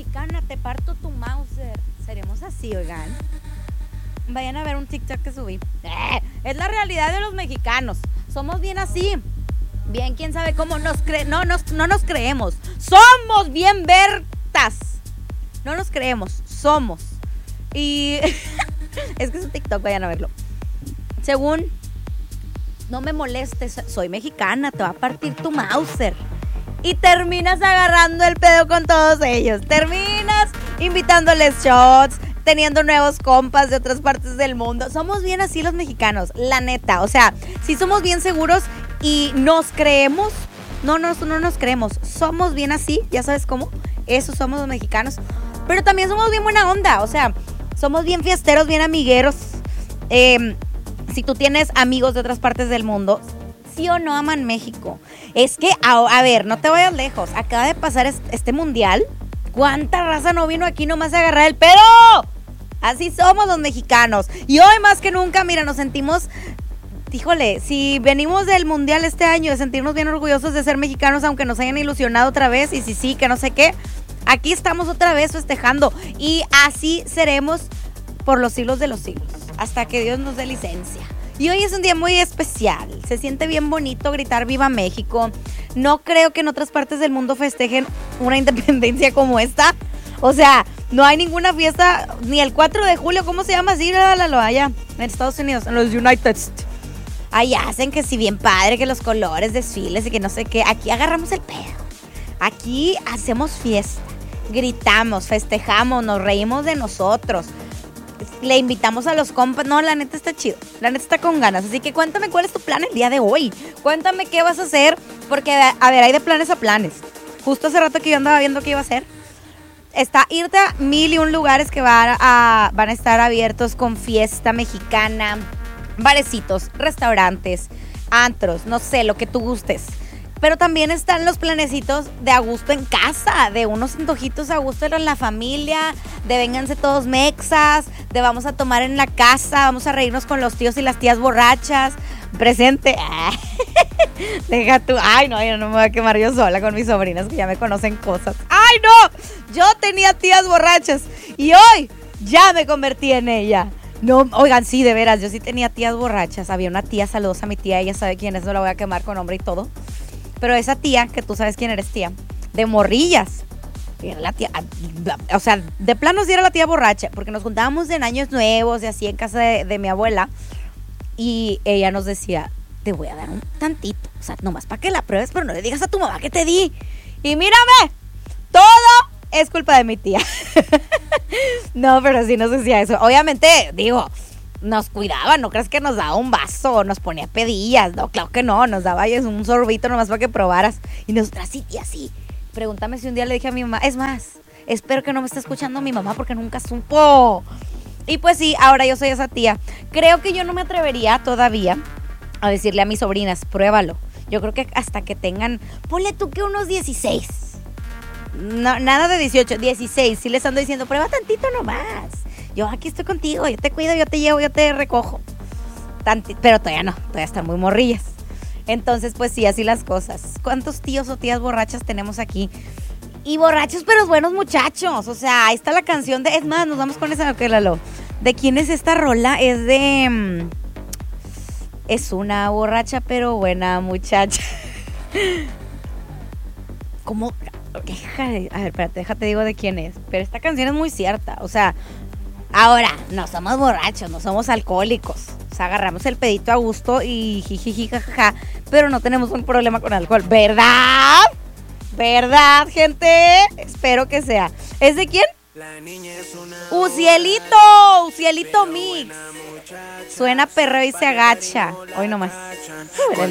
mexicana, te parto tu Mauser. Seremos así, oigan. Vayan a ver un TikTok que subí. Es la realidad de los mexicanos. Somos bien así. Bien, quién sabe cómo no nos creemos. Somos bien vertas. No nos creemos, somos. Y es que es un TikTok, vayan a verlo. Según, no me molestes, soy mexicana, te va a partir tu Mauser. Y terminas agarrando el pedo con todos ellos. Terminas invitándoles shots, teniendo nuevos compas de otras partes del mundo. Somos bien así los mexicanos, la neta. O sea, sí somos bien seguros y nos creemos. No nos creemos. Somos bien así, ya sabes cómo. Eso somos los mexicanos. Pero también somos bien buena onda. O sea, somos bien fiesteros, bien amigueros. Si tú tienes amigos de otras partes del mundo, ¿sí o no aman México? Es que, a ver, no te vayas lejos. Acaba de pasar este mundial. ¿Cuánta raza no vino aquí nomás a agarrar el pedo? Así somos los mexicanos. Y hoy más que nunca, mira, nos sentimos... Híjole, si venimos del mundial este año, de sentirnos bien orgullosos de ser mexicanos, aunque nos hayan ilusionado otra vez, y sí, que no sé qué, aquí estamos otra vez festejando. Y así seremos por los siglos de los siglos, hasta que Dios nos dé licencia. Y hoy es un día muy especial. Se siente bien bonito gritar ¡Viva México! No creo que en otras partes del mundo festejen una independencia como esta. O sea, no hay ninguna fiesta, ni el 4 de julio, ¿cómo se llama así? Allá, en Estados Unidos, en los United States. Ahí hacen que si bien padre, que los colores, desfiles y que no sé qué. Aquí agarramos el pedo. Aquí hacemos fiesta, gritamos, festejamos, nos reímos de nosotros. Le invitamos a los compas. No, la neta está chido. La neta está con ganas. Así que cuéntame cuál es tu plan el día de hoy. Cuéntame qué vas a hacer. Porque, a ver, hay de planes a planes. Justo hace rato que yo andaba viendo qué iba a hacer. Está irte a 1001 lugares que van a estar abiertos con fiesta mexicana. Barecitos, restaurantes, antros, no sé, lo que tú gustes. Pero también están los planecitos de a gusto en casa, de unos antojitos a gusto en la familia, de vénganse todos mexas, de vamos a tomar en la casa, vamos a reírnos con los tíos y las tías borrachas. Presente. Deja tú. Ay, no, yo no me voy a quemar yo sola con mis sobrinas que ya me conocen cosas. Ay, no, yo tenía tías borrachas y hoy ya me convertí en ella. No, oigan, sí, de veras, yo sí tenía tías borrachas. Había una tía, saludos a mi tía, ella sabe quién es, no la voy a quemar con nombre y todo. Pero esa tía, que tú sabes quién eres, tía, de morrillas, era la tía, o sea, de plano sí era la tía borracha, porque nos juntábamos en años nuevos y así en casa de mi abuela, y ella nos decía, te voy a dar un tantito, o sea, nomás para que la pruebes, pero no le digas a tu mamá que te di. Y mírame, todo es culpa de mi tía. No, pero sí nos decía eso. Obviamente, digo, nos cuidaba, no crees que nos daba un vaso o nos ponía pedillas. No, claro que no, nos daba un sorbito nomás para que probaras. Y nosotras, sí, tía, sí. Pregúntame si un día le dije a mi mamá, es más, espero que no me esté escuchando mi mamá porque nunca supo. Y pues sí, ahora yo soy esa tía. Creo que yo no me atrevería todavía a decirle a mis sobrinas, pruébalo. Yo creo que hasta que tengan, ponle tú que unos 16. No, nada de 18, 16. Sí les ando diciendo, prueba tantito nomás. Yo aquí estoy contigo, yo te cuido, yo te llevo, yo te recojo. Pero todavía no, todavía están muy morrillas. Entonces, pues sí, así las cosas. ¿Cuántos tíos o tías borrachas tenemos aquí? Y borrachos, pero buenos muchachos. O sea, ahí está la canción de... Es más, nos vamos con esa, ok, Lalo. ¿De quién es esta rola? Es de... Es una borracha, pero buena muchacha. ¿Cómo? A ver, espérate, déjate digo de quién es. Pero esta canción es muy cierta. O sea, ahora, no somos borrachos, no somos alcohólicos. O sea, agarramos el pedito a gusto y jijiji, jajaja. Pero no tenemos un problema con alcohol, ¿verdad? ¿Verdad, gente? Espero que sea. ¿Es de quién? Ucielito Mix. Suena perreo y se agacha. Hoy nomás.